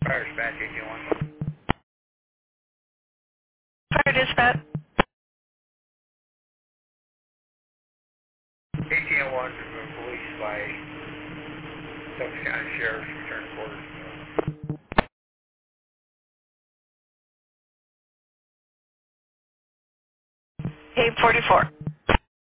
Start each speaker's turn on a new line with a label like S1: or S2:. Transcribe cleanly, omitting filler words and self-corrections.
S1: Fire dispatch 1801.
S2: Fire dispatch.
S1: 1801 police by Sussex County Sheriff's return quarters.
S2: 844.